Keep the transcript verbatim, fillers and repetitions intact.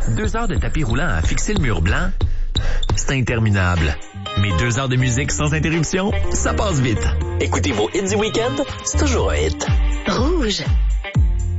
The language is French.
Deux heures de tapis roulant à fixer le mur blanc, c'est interminable. Mais deux heures de musique sans interruption, ça passe vite. Écoutez vos hits du week-end, c'est toujours un hit. Rouge.